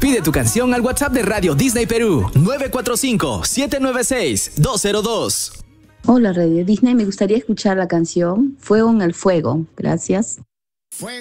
Pide tu canción al WhatsApp de Radio Disney Perú, 945-796-202. Hola Radio Disney, me gustaría escuchar la canción Fuego en el Fuego. Gracias.